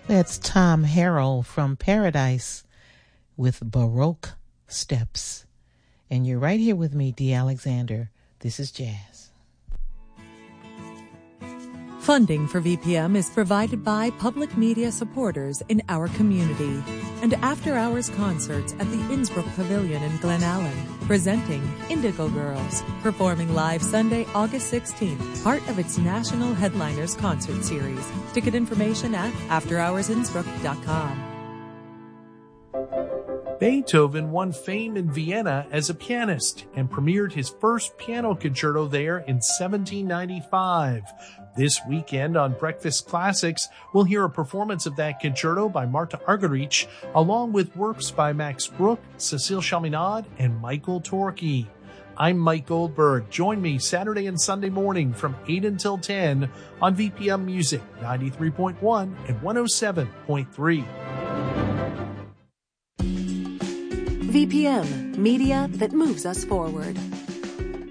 That's Tom Harrell from Paradise with Baroque Steps. And you're right here with me, Dee Alexander. This is Jazz. Funding for VPM is provided by public media supporters in our community and after-hours concerts at the Innsbruck Pavilion in Glen Allen, presenting Indigo Girls, performing live Sunday, August 16th, part of its National Headliners concert series. Ticket information at afterhoursinnsbruck.com. Beethoven won fame in Vienna as a pianist and premiered his first piano concerto there in 1795. This weekend on Breakfast Classics, we'll hear a performance of that concerto by Marta Argerich, along with works by Max Bruch, Cécile Chaminade, and Michael Torke. I'm Mike Goldberg. Join me Saturday and Sunday morning from 8 until 10 on VPM Music 93.1 and 107.3. VPM, media that moves us forward.